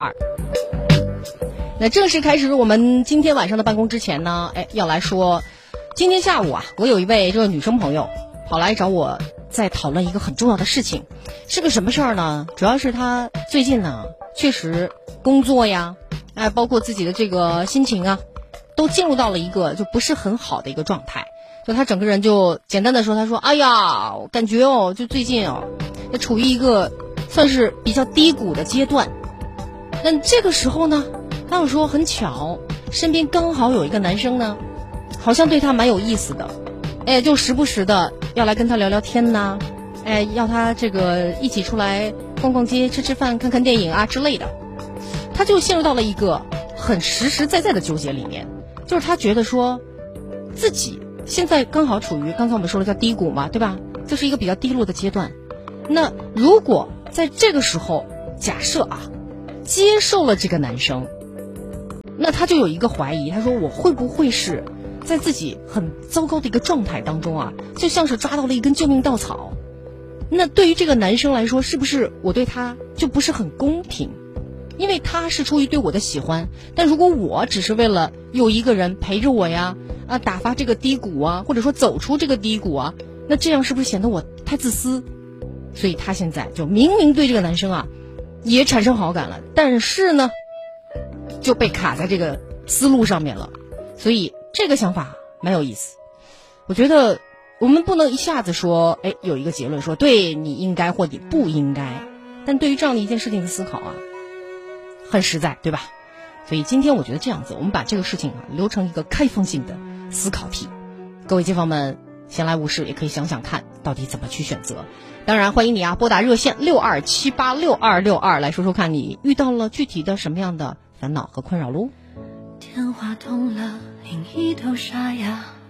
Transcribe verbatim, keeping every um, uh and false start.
二。那正式开始我们今天晚上的办公之前呢，哎，要来说，今天下午啊，我有一位这个女生朋友跑来找我，在讨论一个很重要的事情，是个什么事儿呢？主要是她最近呢，确实工作呀，哎，包括自己的这个心情啊，都进入到了一个就不是很好的一个状态。就她整个人就简单的说，她说，哎呀，我感觉哦，就最近哦，也处于一个算是比较低谷的阶段。那这个时候呢，她又说很巧，身边刚好有一个男生呢，好像对她蛮有意思的，哎，就时不时的要来跟她聊聊天呐，哎，要她这个一起出来逛逛街、吃吃饭、看看电影啊之类的。她就陷入到了一个很实实在在的纠结里面，就是她觉得说自己现在刚好处于刚才我们说了叫低谷嘛，对吧？就是一个比较低落的阶段。那如果在这个时候，假设啊，接受了这个男生，那他就有一个怀疑，他说我会不会是在自己很糟糕的一个状态当中啊，就像是抓到了一根救命稻草。那对于这个男生来说，是不是我对他就不是很公平？因为他是出于对我的喜欢，但如果我只是为了有一个人陪着我呀，啊，打发这个低谷啊，或者说走出这个低谷啊，那这样是不是显得我太自私？所以他现在就明明对这个男生啊也产生好感了，但是呢就被卡在这个思路上面了。所以这个想法蛮有意思。我觉得我们不能一下子说，哎，有一个结论说对你应该或你不应该，但对于这样的一件事情的思考啊，很实在，对吧？所以今天我觉得这样子，我们把这个事情啊留成一个开放性的思考题。各位街坊们闲来无事也可以想想看到底怎么去选择。当然欢迎你啊，拨打热线六二七八六二六二来说说看你遇到了具体的什么样的烦恼和困扰喽。 电话通了，另一头沙哑，